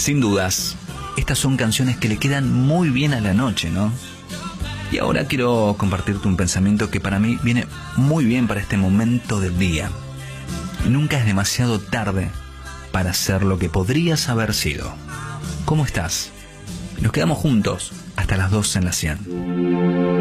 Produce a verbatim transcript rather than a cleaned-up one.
Sin dudas, estas son canciones que le quedan muy bien a la noche, ¿no? Y ahora quiero compartirte un pensamiento que para mí viene muy bien para este momento del día. Nunca es demasiado tarde para ser lo que podrías haber sido. ¿Cómo estás? Nos quedamos juntos hasta las dos en la cien.